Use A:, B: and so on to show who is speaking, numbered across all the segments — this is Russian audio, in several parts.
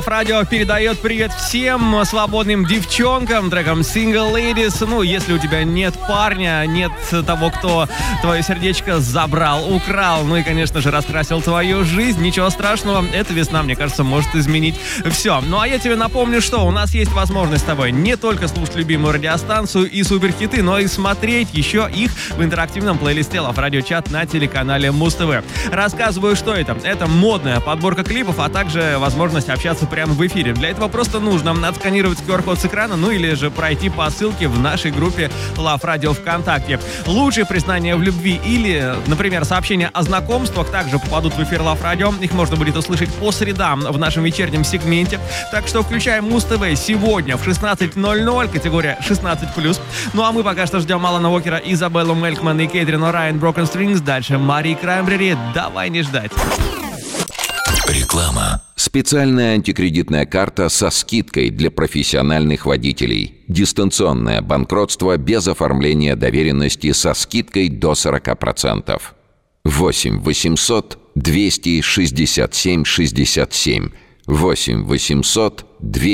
A: Радио передает привет всем свободным девчонкам треком Single Ladies. Ну, если у тебя нет парня, нет того, кто твое сердечко забрал, украл, ну и, конечно же, раскрасил твою жизнь, ничего страшного, эта весна, мне кажется, может изменить все. Ну, а я тебе напомню, что у нас есть возможность с тобой не только слушать любимую радиостанцию и суперхиты, но и смотреть еще их в интерактивном плейлисте Love Radio Chat на телеканале Муз-ТВ. Рассказываю, что это. Это модная подборка клипов, а также возможность общаться прямо в эфире. Для этого просто нужно отсканировать QR-код с экрана, ну или же пройти по ссылке в нашей группе Love Radio ВКонтакте. Лучшие признания в любви или, например, сообщения о знакомствах также попадут в эфир Love Radio. Их можно будет услышать по средам в нашем вечернем сегменте. Так что включаем Муз-ТВ сегодня в 16:00, категория 16+. Ну а мы пока что ждем Алана Уокера, Изабеллу Мелькман и Кейтрин О'Райан, Broken Strings. Дальше Мари Краймбрери. Давай не ждать.
B: Реклама. Специальная антикредитная карта со скидкой для профессиональных водителей. Дистанционное банкротство без оформления доверенности со скидкой до 40%. 8 800 267 67. 8 800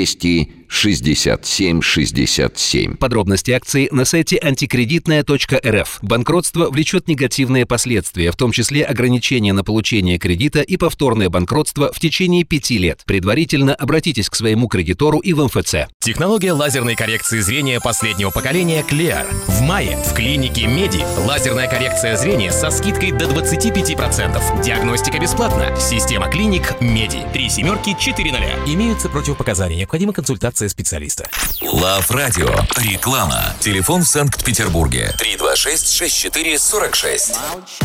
B: 267 67.
C: Подробности акции на сайте антикредитная.рф. Банкротство влечет негативные последствия, в том числе ограничения на получение кредита и повторное банкротство в течение 5 лет. Предварительно обратитесь к своему кредитору и в МФЦ.
D: Технология лазерной коррекции зрения последнего поколения Clear. В мае в клинике Меди лазерная коррекция зрения со скидкой до 25%. Диагностика бесплатна. Система клиник Меди. 3 семерки 4 0. Имеются противопоказания. Необходима консультация специалиста.
B: Love Radio. Реклама. Телефон в Санкт-Петербурге. 326-64-46.